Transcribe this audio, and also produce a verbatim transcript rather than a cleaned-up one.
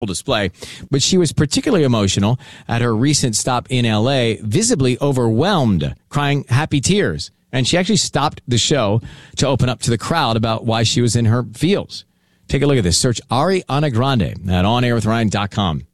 display, but she was particularly emotional at her recent stop in L A, visibly overwhelmed, crying happy tears. And she actually stopped the show to open up to the crowd about why she was in her feels. Take a look at this. Search Ariana Grande at on air with ryan dot com.